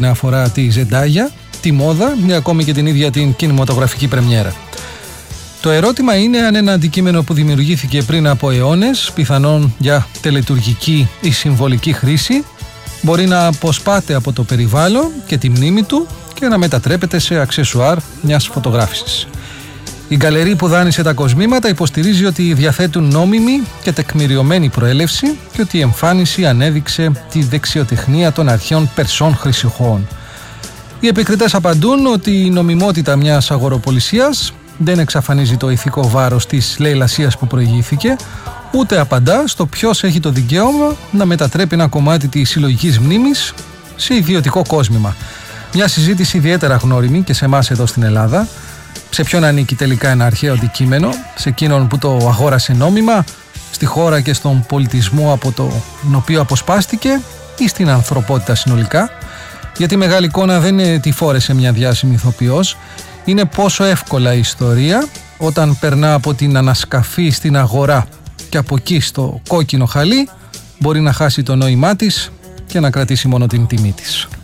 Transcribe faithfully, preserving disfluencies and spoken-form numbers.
να αφορά τη Ζεντάγια, τη μόδα ή ακόμη και την ίδια την κινηματογραφική πρεμιέρα. Το ερώτημα είναι αν ένα αντικείμενο που δημιουργήθηκε πριν από αιώνες, πιθανόν για τελετουργική ή συμβολική χρήση, μπορεί να αποσπάται από το περιβάλλον και τη μνήμη του και να μετατρέπεται σε αξεσουάρ μιας φωτογράφησης. Η γκαλερί που δάνεισε τα κοσμήματα υποστηρίζει ότι διαθέτουν νόμιμη και τεκμηριωμένη προέλευση και ότι η εμφάνιση ανέδειξε τη δεξιοτεχνία των αρχαίων Περσών χρυσοχώων. Οι επικριτές απαντούν ότι η νομιμότητα μιας αγοροπολισίας δεν εξαφανίζει το ηθικό βάρος της λαιλασίας που προηγήθηκε, ούτε απαντά στο ποιος έχει το δικαίωμα να μετατρέπει ένα κομμάτι της συλλογικής μνήμης σε ιδιωτικό κόσμημα. Μια συζήτηση ιδιαίτερα γνώριμη και σε εμάς εδώ στην Ελλάδα. Σε ποιον ανήκει τελικά ένα αρχαίο αντικείμενο, σε εκείνον που το αγόρασε νόμιμα, στη χώρα και στον πολιτισμό από τον οποίο αποσπάστηκε ή στην ανθρωπότητα συνολικά? Γιατί η μεγάλη εικόνα δεν είναι τι φόρεσε μια διάσημη ηθοποιός, είναι πόσο εύκολα η ιστορία όταν περνά από την ανασκαφή στην αγορά και από εκεί στο κόκκινο χαλί μπορεί να χάσει το νόημά της και να κρατήσει μόνο την τιμή της.